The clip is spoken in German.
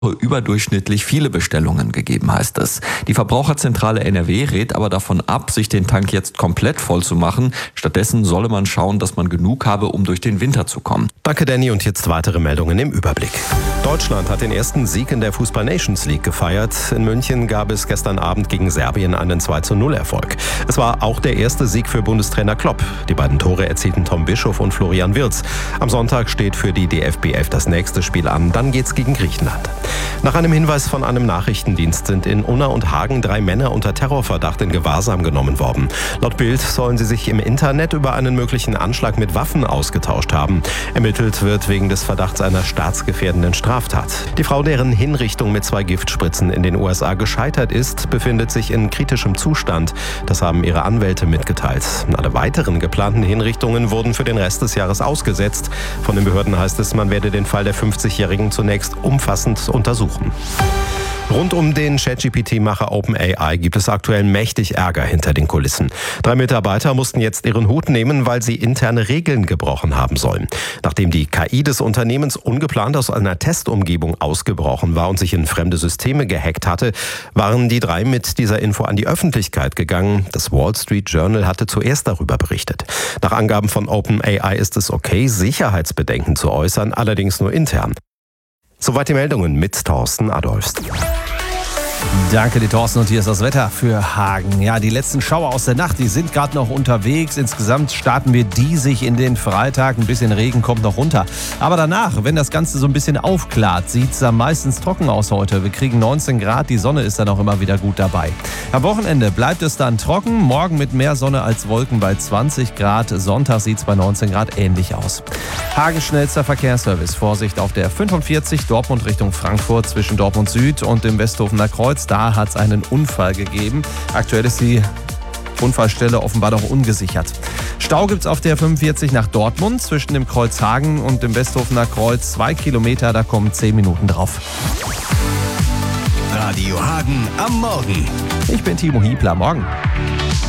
überdurchschnittlich viele Bestellungen gegeben, heißt es. Die Verbraucherzentrale NRW rät aber davon ab, sich den Tank jetzt komplett voll zu machen. Stattdessen solle man schauen, dass man genug habe, um durch den Winter zu kommen. Danke, Danny. Und jetzt weitere Meldungen im Überblick. Deutschland hat den ersten Sieg in der Fußball-Nations League gefeiert. In München gab es gestern Abend gegen Serbien einen 2:0-Erfolg. Es war auch der erste Sieg für Bundestrainer Klopp. Die beiden Tore erzielten Tom Bischof und Florian Wirtz. Am Sonntag steht für die DFB 11 das nächste Spiel an. Dann geht's gegen Griechenland. Nach einem Hinweis von einem Nachrichtendienst sind in Unna und Hagen 3 Männer unter Terrorverdacht in Gewahrsam genommen worden. Laut Bild sollen sie sich im Internet über einen möglichen Anschlag mit Waffen ausgetauscht haben. Ermittelt wird wegen des Verdachts einer staatsgefährdenden Straftat. Die Frau, deren Hinrichtung mit 2 Giftspritzen in den USA gescheitert ist, befindet sich in kritischem Zustand. Das haben ihre Anwälte mitgeteilt. Alle weiteren geplanten Hinrichtungen wurden für den Rest des Jahres ausgesetzt. Von den Behörden heißt es, man werde den Fall der 50-Jährigen zunächst umfassend untersuchen. Rund um den ChatGPT-Macher OpenAI gibt es aktuell mächtig Ärger hinter den Kulissen. 3 Mitarbeiter mussten jetzt ihren Hut nehmen, weil sie interne Regeln gebrochen haben sollen. Nachdem die KI des Unternehmens ungeplant aus einer Testumgebung ausgebrochen war und sich in fremde Systeme gehackt hatte, waren die 3 mit dieser Info an die Öffentlichkeit gegangen. Das Wall Street Journal hatte zuerst darüber berichtet. Nach Angaben von OpenAI ist es okay, Sicherheitsbedenken zu äußern, allerdings nur intern. Soweit die Meldungen mit Thorsten Adolfs. Danke dir, Thorsten. Und hier ist das Wetter für Hagen. Ja, die letzten Schauer aus der Nacht, die sind gerade noch unterwegs. Insgesamt starten wir diesig in den Freitag. Ein bisschen Regen kommt noch runter. Aber danach, wenn das Ganze so ein bisschen aufklart, sieht es dann meistens trocken aus heute. Wir kriegen 19 Grad, die Sonne ist dann auch immer wieder gut dabei. Am Wochenende bleibt es dann trocken. Morgen mit mehr Sonne als Wolken bei 20 Grad. Sonntag sieht es bei 19 Grad ähnlich aus. Hagen schnellster Verkehrsservice. Vorsicht auf der 45 Dortmund Richtung Frankfurt zwischen Dortmund Süd und dem Westhofener Kreuz. Da hat es einen Unfall gegeben. Aktuell ist die Unfallstelle offenbar noch ungesichert. Stau gibt es auf der 45 nach Dortmund zwischen dem Kreuz Hagen und dem Westhofener Kreuz. 2 Kilometer, da kommen 10 Minuten drauf. Radio Hagen am Morgen. Ich bin Timo Hiebler. Morgen.